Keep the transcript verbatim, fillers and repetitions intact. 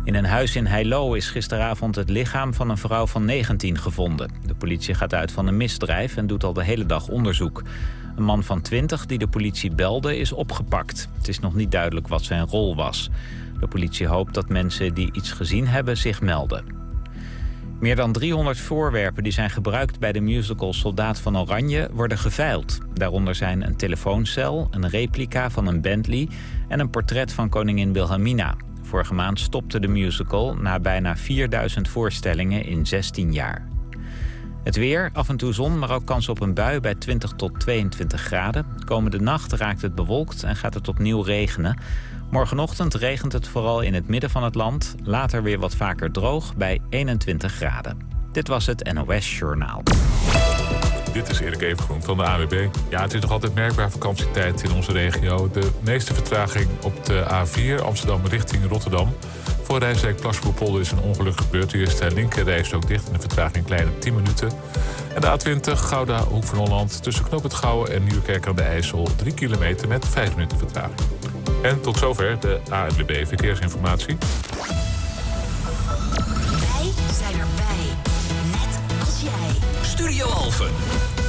In een huis in Heilo is gisteravond het lichaam van een vrouw van negentien gevonden. De politie gaat uit van een misdrijf en doet al de hele dag onderzoek. Een man van twintig die de politie belde is opgepakt. Het is nog niet duidelijk wat zijn rol was. De politie hoopt dat mensen die iets gezien hebben zich melden. Meer dan driehonderd voorwerpen die zijn gebruikt bij de musical Soldaat van Oranje worden geveild. Daaronder zijn een telefooncel, een replica van een Bentley en een portret van koningin Wilhelmina. Vorige maand stopte de musical na bijna vierduizend voorstellingen in zestien jaar. Het weer, af en toe zon, maar ook kans op een bui bij twintig tot tweeëntwintig graden. Komende nacht raakt het bewolkt en gaat het opnieuw regenen. Morgenochtend regent het vooral in het midden van het land. Later weer wat vaker droog bij eenentwintig graden. Dit was het N O S Journaal. Dit is Erik Evengroen van de A W B. Ja, het is nog altijd merkbaar vakantietijd in onze regio. De meeste vertraging op de A vier Amsterdam richting Rotterdam. Voor Rijswijk Plasboerpolder is een ongeluk gebeurd. Hier is de linker rijstrook dicht en de vertraging een kleine tien minuten. En de A twintig Gouda Hoek van Holland tussen Knoop het Gouwen en Nieuwkerk aan de IJssel. drie kilometer met vijf minuten vertraging. En tot zover de A W B Verkeersinformatie. Wij zijn erbij. Net als jij. Studio Alphen.